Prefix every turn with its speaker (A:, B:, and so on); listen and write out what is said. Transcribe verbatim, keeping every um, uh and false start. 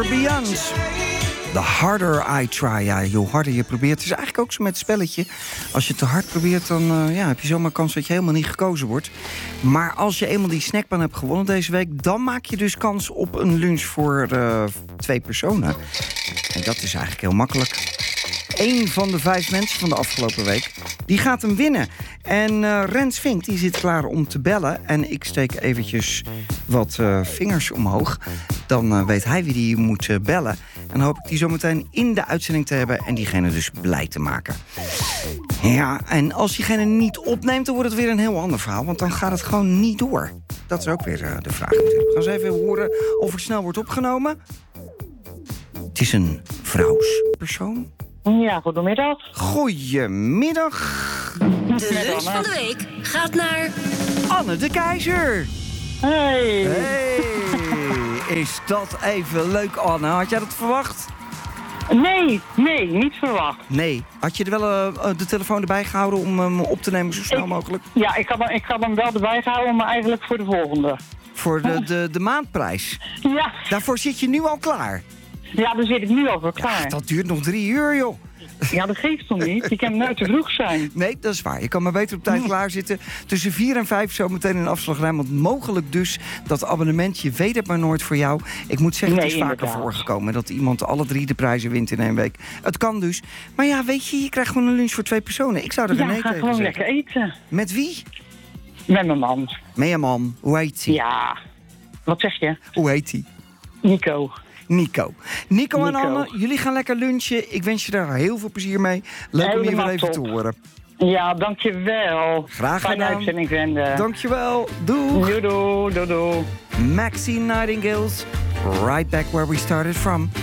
A: Far Beyond. The harder I try. Ja, hoe harder je probeert. Het is eigenlijk ook zo met het spelletje. Als je te hard probeert, dan uh, ja, heb je zomaar kans dat je helemaal niet gekozen wordt. Maar als je eenmaal die snackpan hebt gewonnen deze week, dan maak je dus kans op een lunch voor uh, twee personen. En dat is eigenlijk heel makkelijk. Eén van de vijf mensen van de afgelopen week, die gaat hem winnen. En uh, Rens Vink, die zit klaar om te bellen. En ik steek eventjes wat uh, vingers omhoog. Dan uh, weet hij wie die moet uh, bellen. En dan hoop ik die zometeen in de uitzending te hebben en diegene dus blij te maken. Ja, en als diegene niet opneemt, dan wordt het weer een heel ander verhaal. Want dan gaat het gewoon niet door. Dat is ook weer uh, de vraag natuurlijk. We gaan eens even horen of het snel wordt opgenomen. Het is een vrouwspersoon.
B: Ja, goedemiddag.
A: Goedemiddag.
C: De lunch van de week gaat naar
A: Anne de Keizer.
B: Hey.
A: Hey, is dat even leuk, Anne? Had jij dat verwacht?
B: Nee, nee, niet verwacht.
A: Nee. Had je er wel uh, de telefoon erbij gehouden om hem op te nemen zo snel
B: ik,
A: mogelijk?
B: Ja, ik had, hem, ik had hem wel erbij gehouden, maar eigenlijk voor de volgende.
A: Voor de, de, de maandprijs?
B: Ja.
A: Daarvoor zit je nu al klaar?
B: Ja, daar zit ik nu al voor klaar.
A: Ja, dat duurt nog drie uur, joh.
B: Ja, dat geeft toch niet? Je kan nooit te vroeg zijn.
A: Nee, dat is waar. Je kan maar beter op tijd
B: Nee.
A: klaarzitten. Tussen vier en vijf zometeen een afslagruim. Want mogelijk dus dat abonnement, je weet het maar nooit voor jou. Ik moet zeggen,
B: Nee,
A: het is vaker
B: inderdaad.
A: voorgekomen dat iemand alle drie de prijzen wint in één week. Het kan dus. Maar ja, weet je, je krijgt gewoon een lunch voor twee personen. Ik zou er
B: Ja,
A: een nee
B: ga
A: tegen
B: gewoon
A: zeggen.
B: lekker eten.
A: Met wie?
B: Met mijn man.
A: Met je man. Hoe heet hij?
B: Ja. Wat zeg je?
A: Hoe heet hij?
B: Nico.
A: Nico. Nico en
B: Nico.
A: Anne, jullie gaan lekker lunchen. Ik wens je daar heel veel plezier mee. Leuk om je
B: Helemaal
A: wel even
B: top.
A: te horen.
B: Ja, dankjewel.
A: Graag
B: Fijne
A: gedaan.
B: uitzending, vrienden.
A: Dankjewel. Doeg.
B: Doei, doei, doei, doei.
A: Maxine Nightingales, right back where we started from.